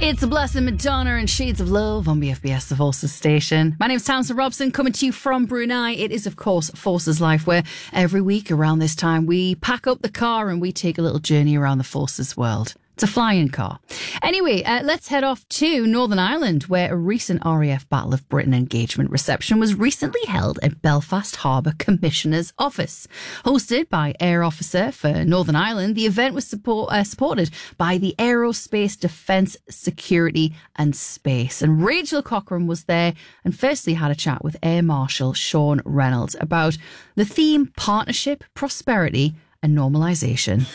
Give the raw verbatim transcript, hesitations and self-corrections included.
It's Blessing Madonna and Shades of Love on B F B S, the Forces station. My name's Tamsin Robson, coming to you from Brunei. It is, of course, Forces Life, where every week around this time we pack up the car and we take a little journey around the Forces world. It's a flying car. Anyway, uh, let's head off to Northern Ireland, where a recent R A F Battle of Britain engagement reception was recently held at Belfast Harbour Commissioner's Office. Hosted by Air Officer for Northern Ireland, the event was support, uh, supported by the Aerospace Defence Security and Space. And Rachel Cochrane was there and firstly had a chat with Air Marshal Sean Reynolds about the theme partnership, prosperity and normalisation.